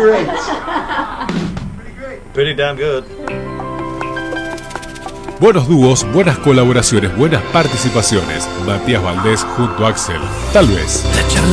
great. Pretty damn good. Buenos dúos, buenas colaboraciones, buenas participaciones. Matías Valdés junto a Axel. Tal vez. La charla